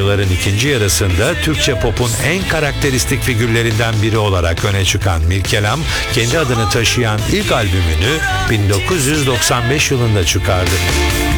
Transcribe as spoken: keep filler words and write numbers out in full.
yılların ikinci yarısında Türkçe pop'un en karakteristik figürlerinden biri olarak öne çıkan Mirkelam, kendi adını taşıyan ilk albümünü bin dokuz yüz doksan beş yılında çıkardı.